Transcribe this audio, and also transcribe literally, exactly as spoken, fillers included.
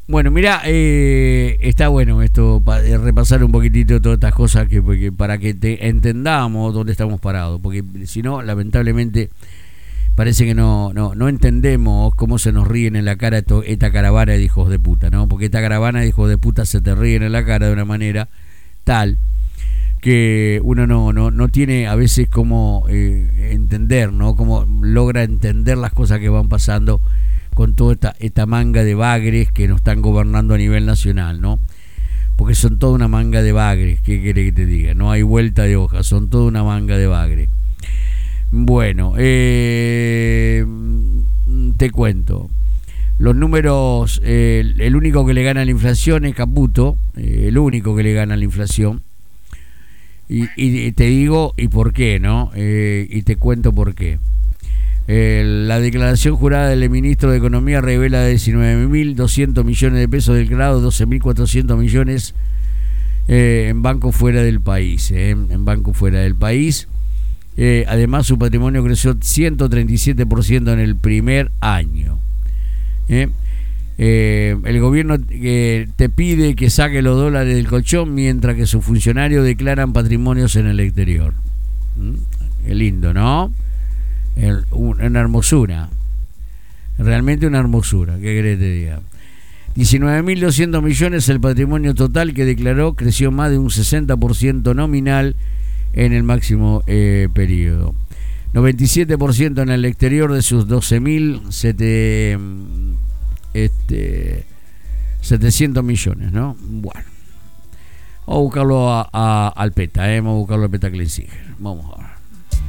Bueno, mira, eh, está bueno esto, pa, eh, repasar un poquitito todas estas cosas que, porque, para que te entendamos dónde estamos parados, porque si no, lamentablemente, parece que no, no, no entendemos cómo se nos ríen en la cara esto, esta caravana de hijos de puta, ¿no? Porque esta caravana de hijos de puta se te ríen en la cara de una manera tal que uno no, no, no tiene a veces cómo eh, entender, ¿no? Cómo logra entender las cosas que van pasando con toda esta, esta manga de bagres que nos están gobernando a nivel nacional, ¿no? Porque son toda una manga de bagres, ¿qué quiere que te diga? No hay vuelta de hoja, son toda una manga de bagres. Bueno, eh, te cuento. Los números, eh, el, el único que le gana a la inflación es Caputo, eh, el único que le gana a la inflación. Y, y te digo, ¿y por qué, no? Eh, y te cuento por qué. Eh, la declaración jurada del ministro de Economía revela diecinueve mil doscientos millones de pesos declarados, doce mil cuatrocientos millones eh, en bancos fuera del país. Eh, en bancos fuera del país. Eh, además, su patrimonio creció ciento treinta y siete por ciento en el primer año. Eh, eh, el gobierno eh, te pide que saque los dólares del colchón mientras que sus funcionarios declaran patrimonios en el exterior. ¿Mm? Qué lindo, ¿no? El, un, una hermosura, realmente una hermosura, ¿qué querés que te diga? diecinueve mil doscientos millones el patrimonio total que declaró, creció más de un sesenta por ciento nominal en el máximo eh, periodo. noventa y siete por ciento en el exterior de sus doce mil este, setecientos millones, ¿no? Bueno, vamos a buscarlo a, a, al PETA, ¿eh? Vamos a buscarlo al PETA Clean Siger. Vamos a ver.